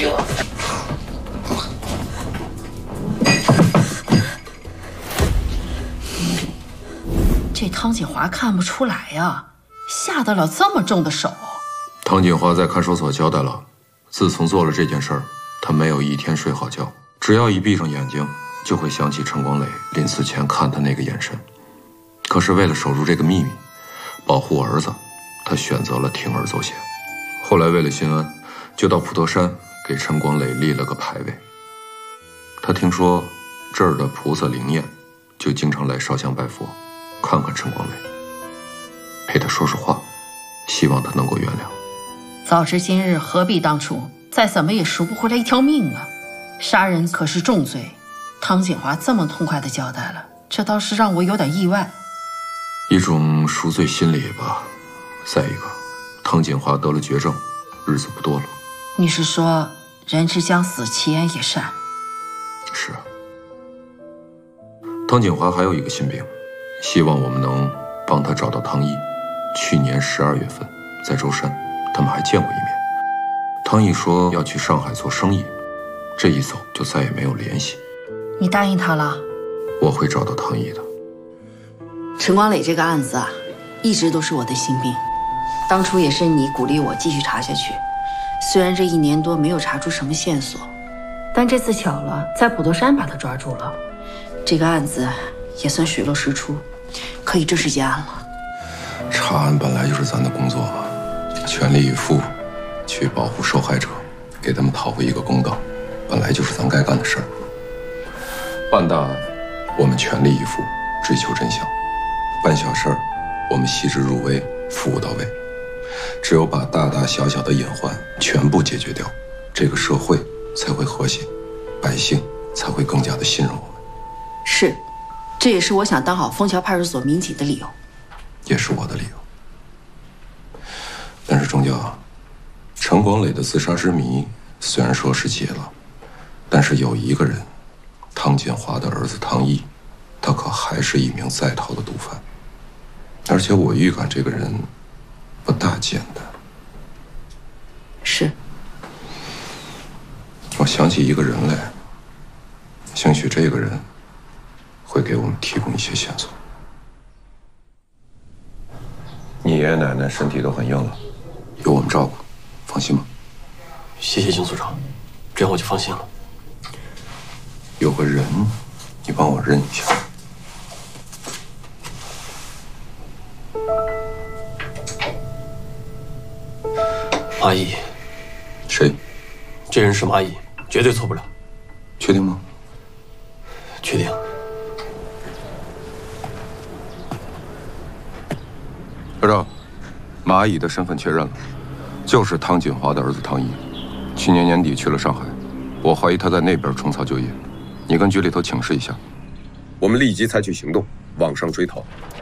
这汤锦华看不出来呀，下得了这么重的手。 汤锦华在看守所交代了，自从做了这件事儿，他没有一天睡好觉，只要一闭上眼睛，就会想起陈光磊临死前看他那个眼神。可是为了守住这个秘密，保护儿子，他选择了铤而走险。后来为了心安，就到普陀山给陈光磊立了个牌位。他听说这儿的菩萨灵验，就经常来烧香拜佛，看看陈光磊，陪他说说话，希望他能够原谅。 早知今日，何必当初？再怎么也赎不回来一条命啊！杀人可是重罪，汤锦华这么痛快地交代了，这倒是让我有点意外。 一种赎罪心理吧。再一个，汤锦华得了绝症，日子不多了。 你是说人之将死，其言也善？ 是啊。汤锦华还有一个心病，希望我们能帮他找到汤毅。去年12月份，在舟山，他们还见过一面。汤毅说要去上海做生意，这一走就再也没有联系。 你答应他了？ 我会找到汤毅的。 陈光磊这个案子啊，一直都是我的心病。当初也是你鼓励我继续查下去，虽然这1年多没有查出什么线索，但这次巧了，在普陀山把他抓住了，这个案子也算水落石出，可以正式结案了。 查案本来就是咱的工作，全力以赴去保护受害者，给他们讨回一个公道，本来就是咱该干的事儿。办大案，我们全力以赴追求真相；办小事儿，我们细致入微，服务到位。只有把大大小小的隐患全部解决掉，这个社会才会和谐，百姓才会更加的信任我们。 是，这也是我想当好枫桥派出所民警的理由， 也是我的理由。但是终究啊，陈光磊的自杀之谜虽然说是解了，但是有一个人，汤建华的儿子汤毅，他可还是一名在逃的毒贩，而且我预感这个人不大简单。 是。 我想起一个人来，兴许这个人会给我们提供一些线索。你爷爷奶奶身体都很硬了，有我们照顾，放心吧。 谢谢金组长，这样我就放心了。 有个人，你帮我认一下。 马毅。 谁？ 这人是马毅，绝对错不了。 确定吗？ 确定。 科长，马乙的身份确认了，就是汤锦华的儿子汤毅。去年年底去了上海，我怀疑他在那边重操旧业。你跟局里头请示一下。 我们立即采取行动，网上追逃。